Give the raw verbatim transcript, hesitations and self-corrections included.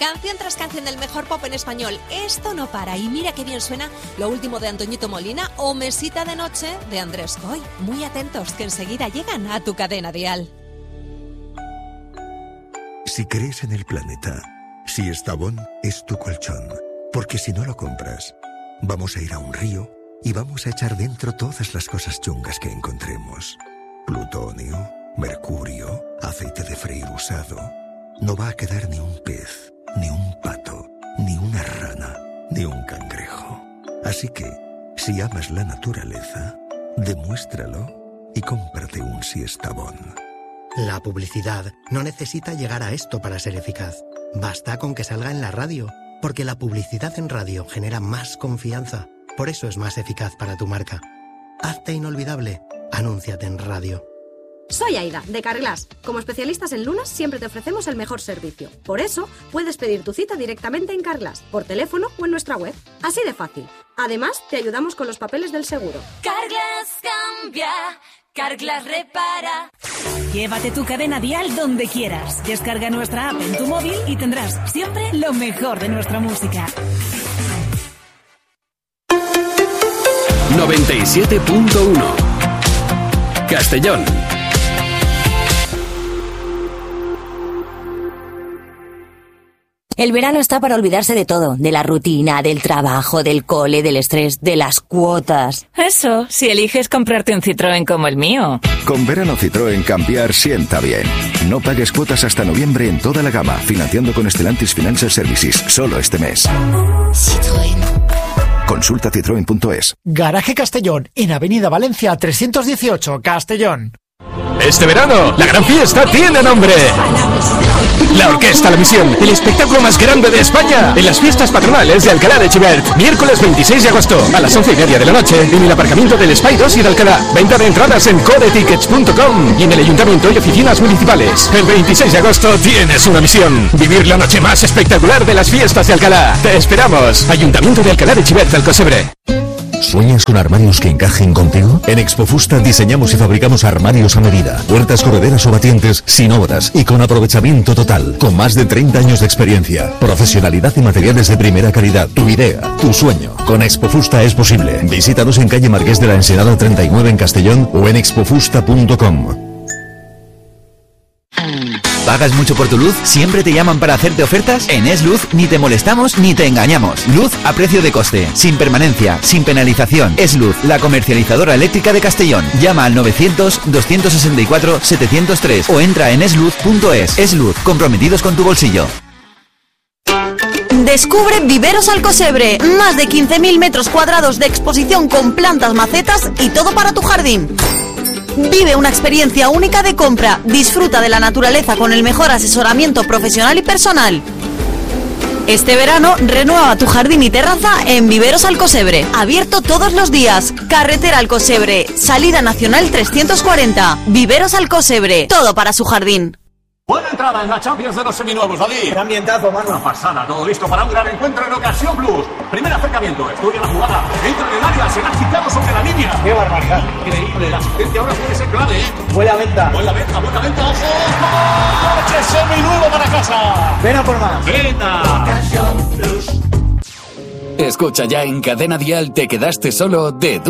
Canción tras canción del mejor pop en español. Esto no para. Y mira qué bien suena lo último de Antoñito Molina o Mesita de Noche de Andrés Coy. Muy atentos, que enseguida llegan a tu cadena dial. Si crees en el planeta, si Estavón es tu colchón. Porque si no lo compras, vamos a ir a un río y vamos a echar dentro todas las cosas chungas que encontremos. Plutonio, mercurio, aceite de freír usado. No va a quedar ni un pez, ni un pato, ni una rana, ni un cangrejo. Así que, si amas la naturaleza, demuéstralo y cómprate un Siestabón. La publicidad no necesita llegar a esto para ser eficaz. Basta con que salga en la radio, porque la publicidad en radio genera más confianza. Por eso es más eficaz para tu marca. Hazte inolvidable. Anúnciate en radio. Soy Aida, de Carglass. Como especialistas en lunas, siempre te ofrecemos el mejor servicio. Por eso, puedes pedir tu cita directamente en Carglass, por teléfono o en nuestra web. Así de fácil. Además, te ayudamos con los papeles del seguro. Carglass cambia, Carglass repara. Llévate tu cadena dial donde quieras. Descarga nuestra app en tu móvil y tendrás siempre lo mejor de nuestra música. noventa y siete punto uno Castellón. El verano está para olvidarse de todo, de la rutina, del trabajo, del cole, del estrés, de las cuotas. Eso, si eliges comprarte un Citroën como el mío. Con verano Citroën cambiar sienta bien. No pagues cuotas hasta noviembre en toda la gama, financiando con Stellantis Financial Services, solo este mes. Citroën. Consulta citroen punto es. Garaje Castellón, en Avenida Valencia trescientos dieciocho, Castellón. Este verano, la gran fiesta tiene nombre. La Orquesta La Misión, el espectáculo más grande de España, en las fiestas patronales de Alcalá de Xivert. Miércoles veintiséis de agosto, a las once y media de la noche, en el aparcamiento del Espai dos y de Alcalá. Venta de entradas en codetickets punto com y en el ayuntamiento y oficinas municipales. El veintiséis de agosto tienes una misión: vivir la noche más espectacular de las fiestas de Alcalá. Te esperamos. Ayuntamiento de Alcalá de Xivert, Alcocebre. ¿Sueñas con armarios que encajen contigo? En Expofusta diseñamos y fabricamos armarios a medida, puertas correderas o batientes sin obras y con aprovechamiento total, con más de treinta años de experiencia, profesionalidad y materiales de primera calidad. Tu idea, tu sueño, con Expofusta es posible. Visítanos en calle Marqués de la Ensenada treinta y nueve en Castellón o en expofusta punto com. ¿Pagas mucho por tu luz? ¿Siempre te llaman para hacerte ofertas? En Es Luz ni te molestamos ni te engañamos. Luz a precio de coste, sin permanencia, sin penalización. Es Luz, la comercializadora eléctrica de Castellón. Llama al novecientos, doscientos sesenta y cuatro, setecientos tres o entra en esluz punto es. Es Luz, comprometidos con tu bolsillo. Descubre Viveros Alcocebre, más de quince mil metros cuadrados de exposición con plantas, macetas y todo para tu jardín. Vive una experiencia única de compra. Disfruta de la naturaleza con el mejor asesoramiento profesional y personal. Este verano renueva tu jardín y terraza en Viveros Alcocebre. Abierto todos los días. Carretera Alcocebre, salida nacional trescientos cuarenta. Viveros Alcocebre, todo para su jardín. Buena entrada en la Champions de los seminuevos, David. Qué ambientazo, mano. Una pasada, todo listo para un gran encuentro en Ocasión Plus. Primer acercamiento, estudia la jugada. Entra en el área, será quitado sobre la línea. Qué barbaridad. Increíble, la asistencia ahora puede ser clave. Buena venta. Buena venta, buena venta. ¡Ojo! ¡Coche seminuevo para casa! Ven a por más. ¡Venta! Ocasión Plus. Escucha ya en Cadena Dial, Te quedaste solo de